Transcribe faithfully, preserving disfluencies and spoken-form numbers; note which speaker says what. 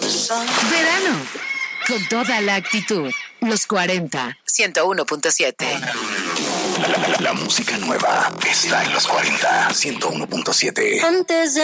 Speaker 1: Verano, con toda la actitud. Los cuarenta, ciento uno punto siete.
Speaker 2: La, la, la música nueva está en los cuarenta, ciento uno punto siete.
Speaker 3: Antes de